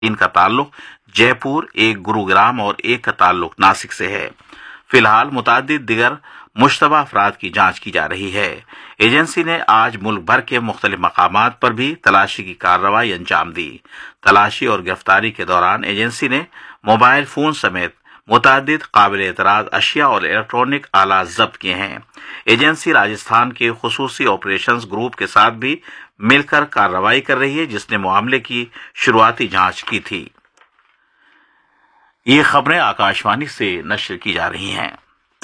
तीन का ताल्लुक जयपुर, एक गुरुग्राम और एक का ताल्लुक नासिक से है। फिलहाल मुतादिद दिगर मुश्तबा अफराद की जांच की जा रही है। एजेंसी ने आज मुल्क भर के मुख्तलिफ मकामात पर भी तलाशी की कार्रवाई अंजाम दी। तलाशी और गिरफ्तारी के दौरान एजेंसी ने मोबाइल फोन समेत मुतादिद काबिल एतराज अशिया और इलेक्ट्रॉनिक आला जब्त किए हैं। एजेंसी राजस्थान के खुसूसी ऑपरेशंस ग्रुप के साथ भी मिलकर कार्रवाई कर रही है, जिसने मामले की शुरुआती जांच की थी। ये खबरें आकाशवाणी से नश्र की जा रही हैं।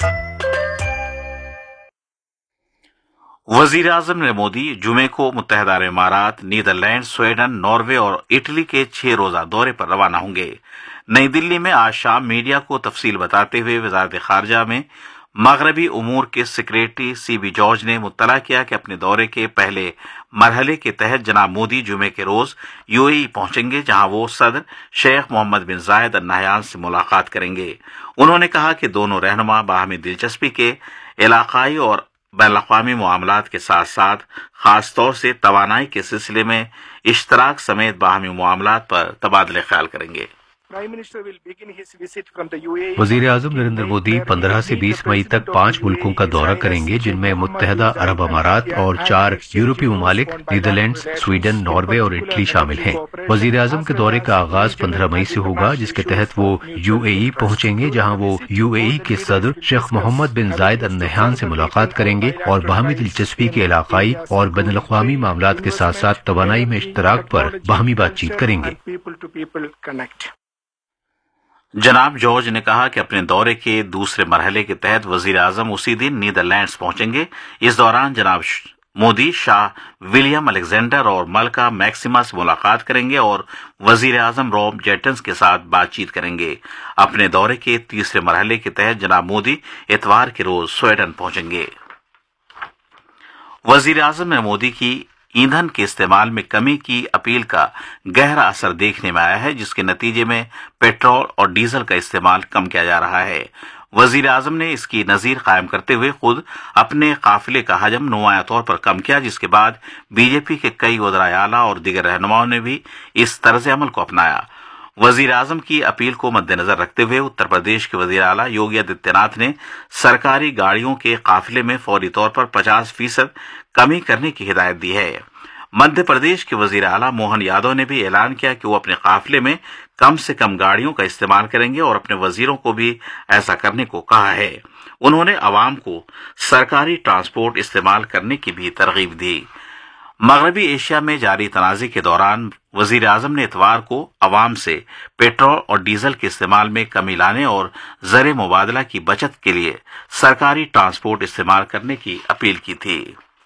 वजीर आजम नरेंद्र मोदी जुमे को मुत्तहिदा अरब इमारात, नीदरलैंड, स्वीडन, नॉर्वे और इटली के 6 रोजा दौरे पर रवाना होंगे। नई दिल्ली में आज शाम मीडिया को तफसील बताते हुए वजारत खारजा में मगरबी उमूर के सेक्रेटरी CB जॉर्ज ने मुत्तला किया कि अपने दौरे के पहले मरहले के तहत जनाब मोदी जुमे के रोज UAE पहुंचेंगे, जहां वो सदर शेख मोहम्मद बिन जायद अल नहयान से मुलाकात करेंगे। उन्होंने कहा कि दोनों रहनुमा बाहमी दिलचस्पी के इलाकाई और बैनुल-अक़वामी मामलात के साथ साथ खास तौर से तवानाई के सिलसिले में इश्तराक समेत बाहमी मामलात पर तबादले ख्याल करेंगे। वजीर आजम नरेंद्र मोदी 15 से 20 मई तक 5 मुल्कों का दौरा करेंगे, जिनमें मुत्तहिदा अरब अमारात और 4 यूरोपीय ममालिक नीदरलैंड्स, स्वीडन, नॉर्वे और इटली शामिल हैं। वजीर आजम के दौरे का आगाज 15 मई से होगा, जिसके तहत वो UAE पहुंचेंगे, जहां वो UAE के सदर शेख मोहम्मद बिन जायद अल नहयान से मुलाकात करेंगे और बाहमी दिलचस्पी के इलाकाई और बैनुल-अक़वामी मामलात के साथ साथ तवानाई में इश्तराक पर बाहमी बातचीत करेंगे। जनाब जॉर्ज ने कहा कि अपने दौरे के दूसरे मरहले के तहत वजीर आजम उसी दिन नीदरलैंड्स पहुंचेंगे। इस दौरान जनाब मोदी शाह विलियम अलेक्जेंडर और मलका मैक्सिमा से मुलाकात करेंगे और वजीर आजम रॉब जेटन्स के साथ बातचीत करेंगे। अपने दौरे के तीसरे मरहले के तहत जनाब मोदी इतवार के रोज स्वीडन पहुंचेंगे। वजीर आजम ने मोदी की ईंधन के इस्तेमाल में कमी की अपील का गहरा असर देखने में आया है, जिसके नतीजे में पेट्रोल और डीजल का इस्तेमाल कम किया जा रहा है। वजीर आजम ने इसकी नजीर कायम करते हुए खुद अपने काफिले का हजम नुमाया तौर पर कम किया, जिसके बाद बीजेपी के कई वज़राए आला और दीगर रहनुमाओं ने भी इस तर्ज अमल को अपनाया। वजीर आजम की अपील को मद्देनजर रखते हुए उत्तर प्रदेश के वजीर आला योगी आदित्यनाथ ने सरकारी गाड़ियों के काफिले में फौरी तौर पर 50% कमी करने की हिदायत दी है। मध्य प्रदेश के वजीर आला मोहन यादव ने भी ऐलान किया कि वो अपने काफिले में कम से कम गाड़ियों का इस्तेमाल करेंगे और अपने वजीरों को भी ऐसा करने को कहा है। उन्होंने अवाम को सरकारी ट्रांसपोर्ट इस्तेमाल करने की भी तरगीब दी। मगरबी एशिया में जारी तनाज़े के दौरान वजीर आजम ने इतवार को अवाम से पेट्रोल और डीजल के इस्तेमाल में कमी लाने और ज़र मुबादला की बचत के लिए सरकारी ट्रांसपोर्ट इस्तेमाल करने की अपील की थी।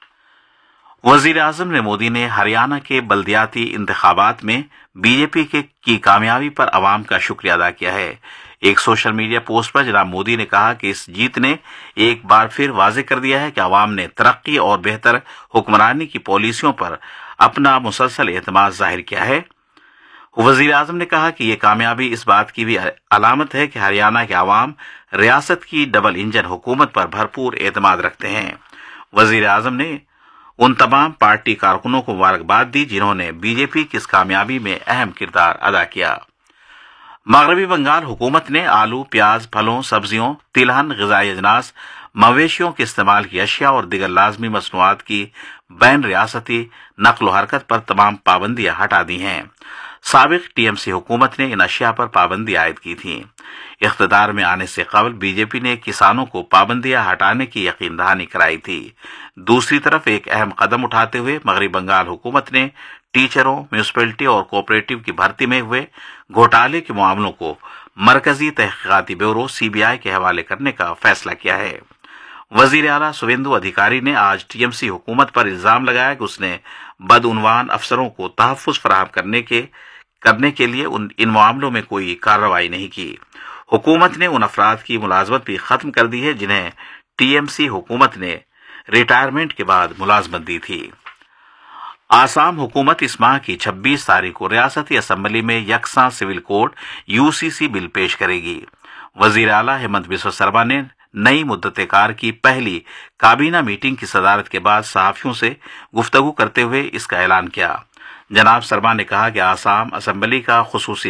वजीर आजम ने मोदी ने हरियाणा के बल्दियाती इंतखाबात में बीजेपी की कामयाबी पर अवाम का शुक्रिया अदा किया है। एक सोशल मीडिया पोस्ट पर जनाब मोदी ने कहा कि इस जीत ने एक बार फिर वाज़ेह कर दिया है कि अवाम ने तरक्की और बेहतर हुक्मरानी की पॉलिसियों पर अपना मुसलसल एतमाद जाहिर किया है। वजीर आजम ने कहा कि ये कामयाबी इस बात की भी अलामत है कि हरियाणा के अवाम रियासत की डबल इंजन हुकूमत पर भरपूर एतमाद रखते हैं। वजीर आजम ने उन तमाम पार्टी कारकुनों को मुबारकबाद दी जिन्होंने बीजेपी की इस कामयाबी में अहम किरदार अदा किया। मगरबी बंगाल हुकूमत ने आलू, प्याज, फलों, सब्जियों, तिलहन, ग़िज़ाई अजनास, मवेशियों के इस्तेमाल की अशिया और दीगर लाजमी मसनूआत की बैन रियासती नक्ल हरकत पर तमाम पाबंदियां हटा दी हैं। साबिक TMC हुकूमत ने इन अशिया पर पाबंदी आयद की थी। इख्तिदार में आने से कबल बीजेपी ने किसानों को पाबंदियां हटाने की यकीन दहानी कराई थी। दूसरी तरफ एक अहम कदम उठाते हुए मगरबी बंगाल हुकूमत ने टीचरों, म्यूनिसिपैलिटी और कोऑपरेटिव की भर्ती में हुए घोटाले के मामलों को मरकजी तहकीकाती ब्यूरो CBI के हवाले करने का फैसला किया है। वजीर आला शुवेंदु अधिकारी ने आज TMC हुकूमत पर इल्जाम लगाया कि उसने बदउनवान अफसरों को तहफ़्फ़ुज़ फराहम करने के लिए इन मामलों में कोई कार्रवाई नहीं की। हुकूमत ने उन अफराद की मुलाजमत भी खत्म कर दी है जिन्हें TMC हुकूमत ने रिटायरमेंट के बाद मुलाजमत दी थी। आसाम हुकूमत इस माह की 26 तारीख को रियासती असम्बली में यकसा सिविल कोड UCC बिल पेश करेगी। वजीर आला हेमंत बिस्वा शर्मा ने नई मुद्दत-ए-कार की पहली काबीना मीटिंग की सदारत के बाद सहाफियों से गुफ्तगू करते हुए इसका ऐलान किया। जनाब शर्मा ने कहा कि आसाम असम्बली का खुसूसी